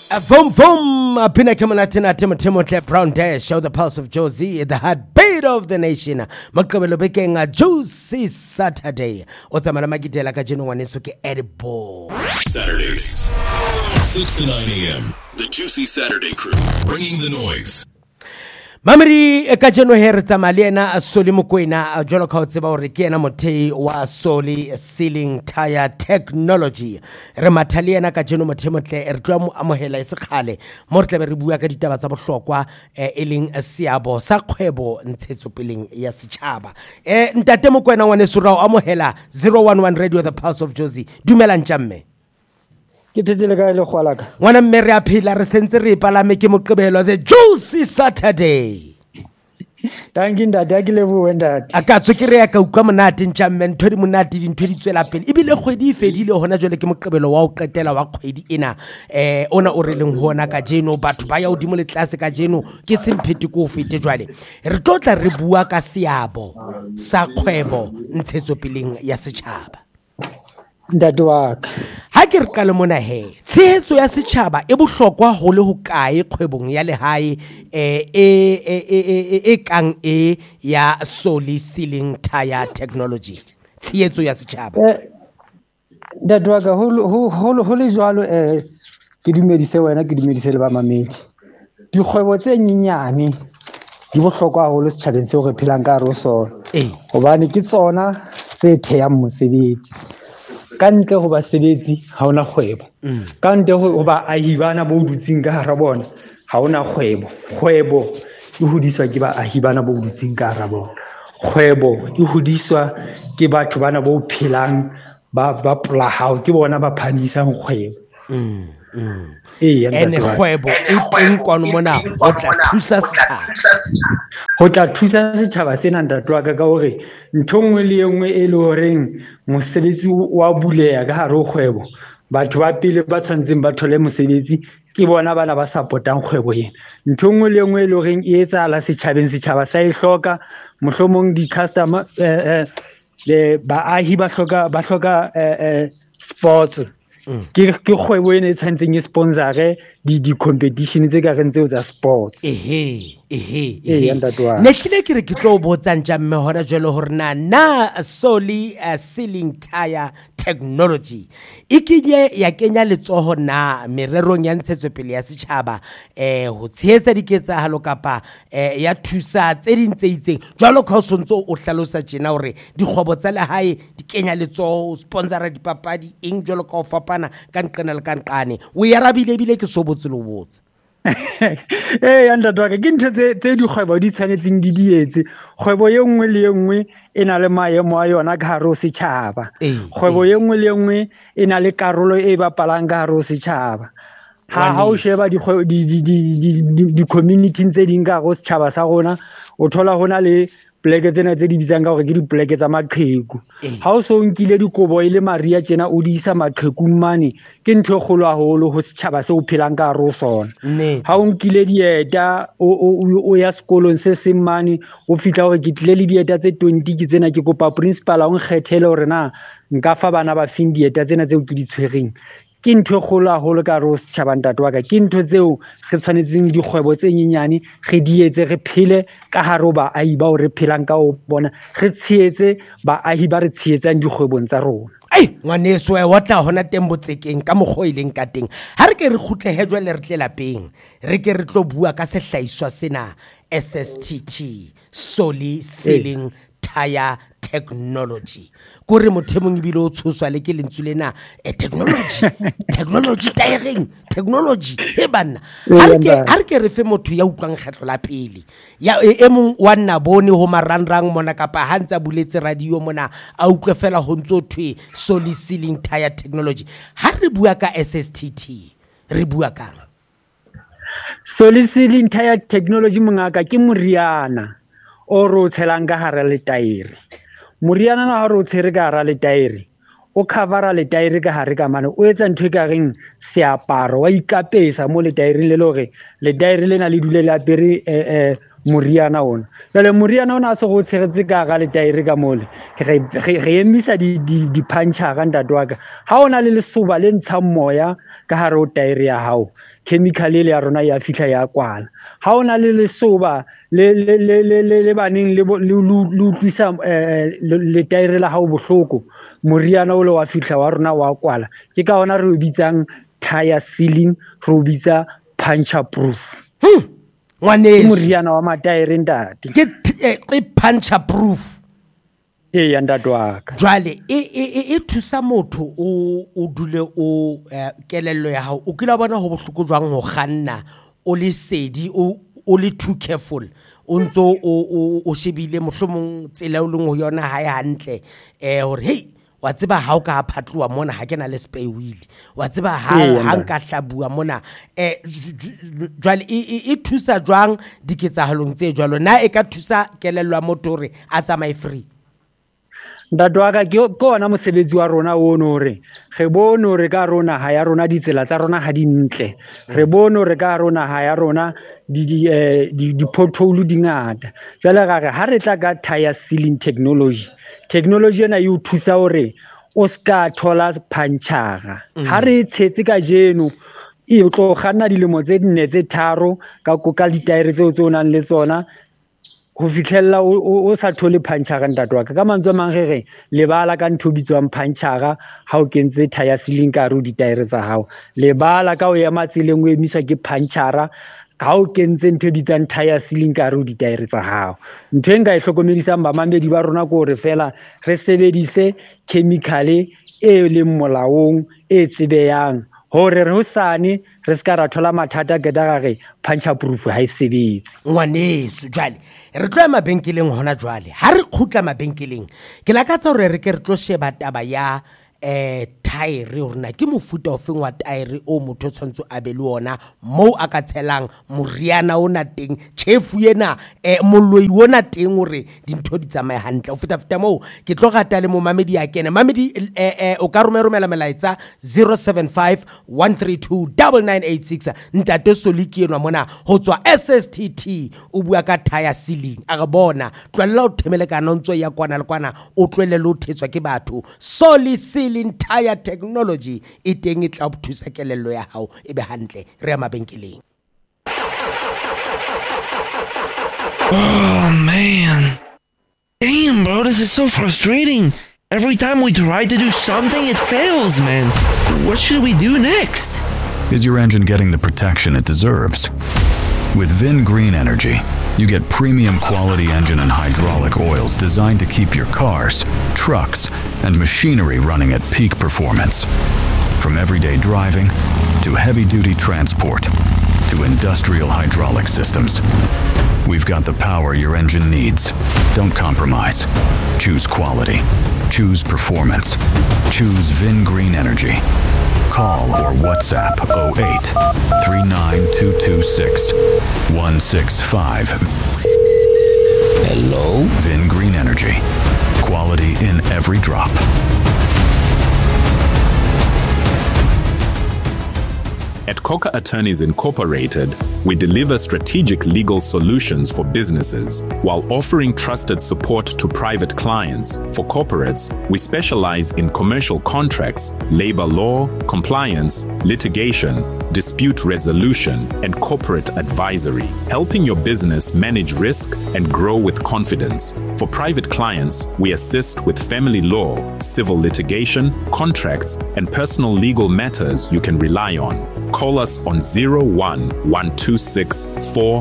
Vom vom, Pina Kamalatina Timothy Brown Dash, show the pulse of Josie, the heartbeat of the nation. Makabelo Beking a juicy Saturday. Otamala Magidela Kajino Wanesuke edible. Saturdays, 6 to 9 a.m. The Juicy Saturday Crew, bringing the noise. Mamiri ekajeno herta maliena Soli Mukwena jolo ka tseba hore ke ena mothei wa Soli Ceiling Tire Technology re mathaliena ka jeno mothemotle re tloa mo amohela isekhale mo re tlebe re bua ka ditaba tsa bohlokwa eleng seabo sa kgwebo ntshetsopeleng ya setjhaba ntate Mokwena ngwane surao amohela 011 Radio the Pulse of Josie dumela ntjamme ke phetsele ka ile khwalaka ngwana mme re a phela re sentse re palame ke moqebelo the Juicy Saturday tanki ndate ke lebo ndate aka tswekere ya ka ukwa monate ntjamme ntho di monate di ntho di tswela pele ibile kgwedi ifedile hona jole ke moqebelo wa o qetela wa kgwedi ena ona o re leng hona ka jeno batho ba ya odimo le class ka jeno ke sempheti ko fete jwale re tlotla re bua ka seabo sa kgwebo ntshetsopeleng ya setjhaba ndate wa ka ha ke re ka le mona he tshehetso ya setjhaba e bohlokwa ho le ho kae kgwebong ya lehae e kang ya Soli Ceiling Tire Technology tshehetso ya setjhaba ndate wa ka ho le jwalo ke dumedise wena ke dumedise le ba mamedi dikgwebo tse nyenyane di bohlokwa ho le setjhabeng se re phelang ka ro sona hobane ke tsona tse theyang mosebetsi kantle go ba sebetsi ha ona kgwebo kantle go ba ahibana bo dutsing ka hara bona ha ona kgwebo e hodiswa ke ba ahibana bo dutsing ka hara bona kgwebo e hodiswa ke batho bana bo phelang ba pula hao ke bona ba phamisang kgwebo ene kgwebo e teng kwano mona ho tla thusa setjhaba sena ntatwa ka hore nthongwe le engwe e le horeng mosebetsi wa buleya ka hare ho kgwebo batho ba pele ba tsantseng ba thole mosebetsi ke bona bana ba supportang kgwebo ena nthongwe le engwe e le horeng e etsahala setjhaba sa e hloka mohlomong di customer le baahi ba hloka sports ke kgwebo ene e tsantseng e sponsore di competition tse ka reng tseo tsa sports ne hlile ke re ke tlo botsa ntjamme hona jwale hore na Soli Ceiling Tire Technology ikinye ya kenya letsoho na mererong ya ntshetsopele ya setjhaba ho tshehetsa diketsahalo kapa ya thusa tse ding tse itseng jwalo ka ho sontso o hlalosa tjena hore dikgwebo tsa lehae di kenya letsoho sponsora dipapadi eng jwalo ka ho fapana ka nqena le ka nqane o yarabile bile ke so botse lo botse ntatwa ke ntho tse dikgwebo di tshwanetseng di dietse kgwebo ye nngwe le engwe e na le maemo a yona ka hare ho setjhaba kgwebo ye nngwe le engwe e na le karolo e bapalang ka hare ho setjhaba ha o sheba di community tse ding ka hare ho setjhaba sa rona o thola hona le pleke tsena tse di bitsang ka gore ke dipleke tsa maqheku ha o so nkile dikobo ile maria tjena o di isa maqhekung mane ke ntho kgolo haholo ho setjhaba se o phelang ka ro sona ha o nkile dieta o ya sekolong se seng mane o fitla hore ke tlile le dieta tse 20 ke tsena ke kopa principal a o nkgethele hore na nka fa bana ba fing dieta tsena tseo ke di tshwereng ke ntho kgolo haholo ka ro setjhaba ntatwa ka ke ntho tseo re tshwanetseng dikgwebo tse nyenyane re dietse re phele ka hare ba ahi ba o re phelang ka o bona re tshetse ba ahi ba re tshetsang dikgwebong tsa rona ngwaneso wa tla hona teng botsekeng ka mogho ileng ka teng ha re ke re khutle jwale re tle lapeng re ke re tlo bua ka sehlaiswa sena SSTT Soli Ceiling Tire Technology kore mothemong ibile o tshoswa le ke lentswe lena technology tiring technology he bana ha re ke re fe motho ya utlwang kgetlo la pele ya emong wa nna bone ho marangrang mona kapa ha ntsa buletse radio mona a utlwe fela ho ntso thwe Soli Ceiling Tire Technology ha re bua ka SSTT re bua kang Soli Ceiling Tire Technology mongaka ke moriana o ro tshelang ka hara le taere moriana na ro tshere ka hara le taere o covera le taere ka hare ka mane o etsa ntwe ka reng seaparo wa ikapesa mo le taere le lore le taere lena le dule la pere moriana ona jale moriana ona a se go tshegetse ka ga le taere ka mole re emisa di puncher ga ntate wa ka ha ona le lesoba le ntshang moya ka hare o taere ya hao chemical le ya rona ya fihla ya kwala ha ona le lesoba le baneng le utlwisa le taere la hao bohloko moriana o le wa fihla wa rona wa kwala ke ka ona re o bitsang tire sealing re o bitsa puncture proof ngwaneso moriana wa mataere ntate ke puncture proof ya ntate wa ka jwale e thusa motho o dule o kelello ya hao o kila bona ho bohloko jwang ho kganna o le sedi o le too careful o ntso o shebile mohlomong tsela o leng ho yona ha ya hantle hore hey wa tseba ha o ka phatloa mona ha kena le spare wheel wa tseba ha nka hlabua mona jwale e thusa jwang diketsahalong tse jwalo na e ka thusa kelello ya motori a tsamaye free ntate wa ka ke ona mosebetsi wa rona ono hore re bone hore ka rona ha ya rona ditsela tsa rona ha di ntle re bone hore ka rona ha ya rona di pothole di ngata jwale ga re tla ka tire sealing technology ena e o thusa hore o ska thola punchara ha re tshetse ka jeno e tlo ganna dilemo tse 4 tse 3 ka ditaere tseo tse o nang le tsona go fitlhella o sa thole punchara ntate wa ka mantswe mangere lebala ka ntho bitswang punchara ha o kentse tire sealing ka ro ditaere tsa hao lebala ka o ya matseleng o emisa ke punchara ha o kentse ntho bitsang tire sealing ka ro ditaere tsa hao ntho e nka e hlokomedisang ba mamedi ba rona go re fela re sebedise chemical e leng molaong e tsebeyang hore re hosane re ska ra thola mathata ke dagare puncture proof ha e sebetse ngwaneso jwale re tloya mabenkeleng hona jwale ha re khutla mabenkeleng ke lakatsa hore re ke re tlo sheba taba ya taere rona ke mofuta o feng wa taere o motho tshwantse a be le ona mo a ka tshelang moriana ona teng chefu yena moloi ona teng hore dintho di tsamaye hantle o feta mo ke tlo gata le mo mamedi ya kene mamedi o ka romela melaetsa 075 132 9986 ntate Soliki enwa mona ho tswa SSTT o bua ka tire sealing a re bona tlwella o themele ka nontso ya kwana le kwana o tlwele lo thetswa ke batho Soli Tire technology e teng e tla thusa kelello ya hao e be hantle re ya mabenkeleng. Oh man, damn bro, this is so frustrating. Every time we try to do something it fails, man. What should we do next? Is your engine getting the protection it deserves? With Vin Green Energy, you get premium quality engine and hydraulic oils designed to keep your cars, trucks, and machinery running at peak performance. From everyday driving to heavy-duty transport to industrial hydraulic systems, we've got the power your engine needs. Don't compromise. Choose quality. Choose performance. Choose Vin Green Energy. Call or WhatsApp 08 39226 165. Hello? Vin Green Energy. Quality in every drop. At Coca Attorneys Incorporated, we deliver strategic legal solutions for businesses while offering trusted support to private clients. For corporates, we specialize in commercial contracts, labor law, compliance, litigation, dispute resolution, and corporate advisory, helping your business manage risk and grow with confidence. For private clients, we assist with family law, civil litigation, contracts, and personal legal matters you can rely on. Call us on 01-126-40612,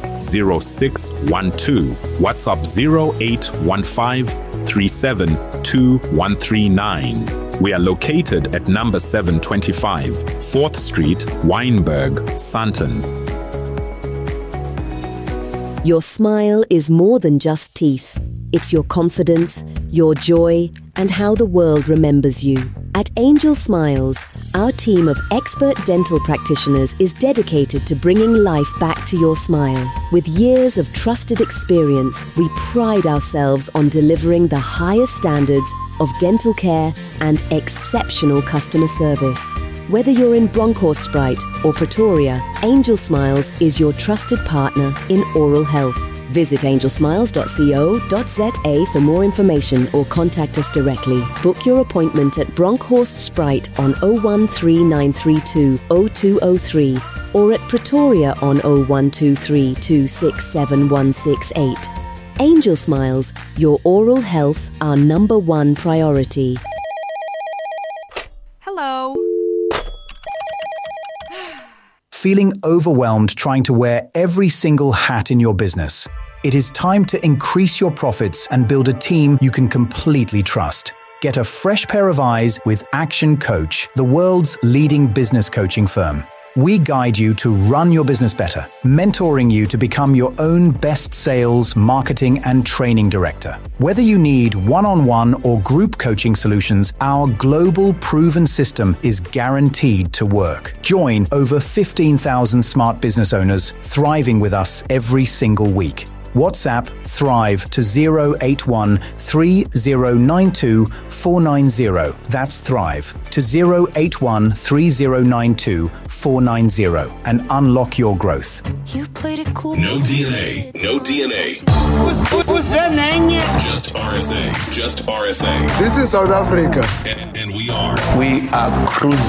WhatsApp 0815-372139. We are located at number 725, 4th Street, Weinberg, Sandton. Your smile is more than just teeth. It's your confidence, your joy, and how the world remembers you. At Angel Smiles, our team of expert dental practitioners is dedicated to bringing life back to your smile. With years of trusted experience, we pride ourselves on delivering the highest standards of dental care and exceptional customer service. Whether you're in Bronkhorstspruit or Pretoria, Angel Smiles is your trusted partner in oral health. Visit angelsmiles.co.za for more information or contact us directly. Book your appointment at Bronkhorst Sprite on 013932 0203 or at Pretoria on 0123 267 168. Angel Smiles, your oral health, our number one priority. Hello. Feeling overwhelmed trying to wear every single hat in your business? It is time to increase your profits and build a team you can completely trust. Get a fresh pair of eyes with Action Coach, the world's leading business coaching firm. We guide you to run your business better, mentoring you to become your own best sales, marketing, and training director. Whether you need one-on-one or group coaching solutions, our global proven system is guaranteed to work. Join over 15,000 smart business owners thriving with us every single week. WhatsApp Thrive to 081 3092 490. That's Thrive to 081 3092 490 and unlock your growth. You played it cool. No DNA. No DNA. What's that name? Just RSA. Just RSA. This is South Africa. And we are cruising.